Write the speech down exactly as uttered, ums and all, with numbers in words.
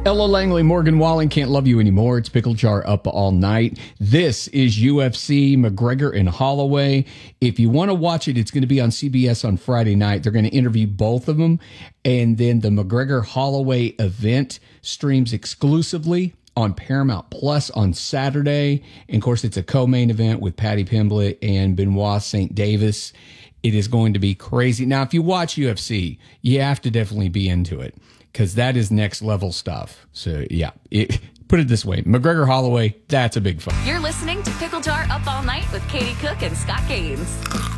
Ella Langley, Morgan Wallen, Can't Love You Anymore. It's Pickle Jar Up All Night. This is U F C, McGregor and Holloway. If you want to watch it, it's going to be on C B S on Friday night. They're going to interview both of them. And then the McGregor-Holloway event streams exclusively on Paramount Plus on Saturday. And, of course, it's a co-main event with Paddy Pimblett and Benoit Saint Davis. It is going to be crazy. Now, if you watch U F C, you have to definitely be into it, because that is next level stuff. So, yeah, it, put it this way. McGregor Holloway, that's a big fight. You're listening to Pickle Jar Up All Night with Katie Cook and Scott Gaines.